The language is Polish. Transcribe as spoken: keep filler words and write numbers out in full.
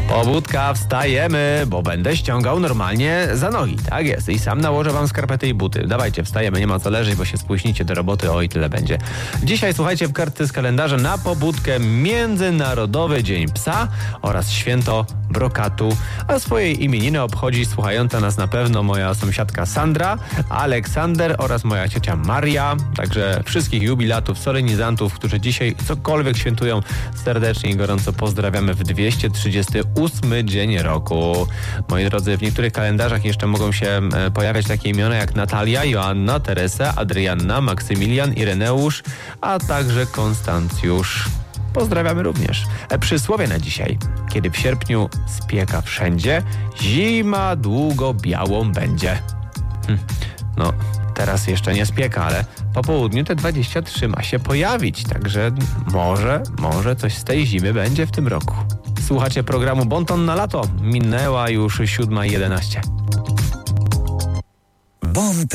Pobudka, wstajemy, bo będę ściągał normalnie za nogi. Tak jest. I sam nałożę wam skarpety i buty. Dawajcie, wstajemy, nie ma co leżeć, bo się spóźnicie do roboty. Oj, tyle będzie. Dzisiaj, słuchajcie, w kartce z kalendarza na pobudkę Międzynarodowy Dzień Psa oraz Święto Brokatu. A swojej imieniny obchodzi słuchająca nas na pewno moja sąsiadka Sandra, Aleksander oraz moja ciocia Maria. Także wszystkich jubilatów, solenizantów, którzy dzisiaj cokolwiek świętują, serdecznie i gorąco pozdrawiamy w dwieście trzydziesty ósmy dzień roku. Moi drodzy, w niektórych kalendarzach jeszcze mogą się pojawiać takie imiona jak Natalia, Joanna, Teresa, Adrianna, Maksymilian, Ireneusz, a także Konstancjusz. Pozdrawiamy również. Przysłowie na dzisiaj. Kiedy w sierpniu spieka wszędzie, zima długo białą będzie. Hm. No, teraz jeszcze nie spieka, ale po południu te dwadzieścia trzy ma się pojawić, także może, może coś z tej zimy będzie w tym roku. Słuchacie programu Bonton na lato. Minęła już siódma jedenaście. Bon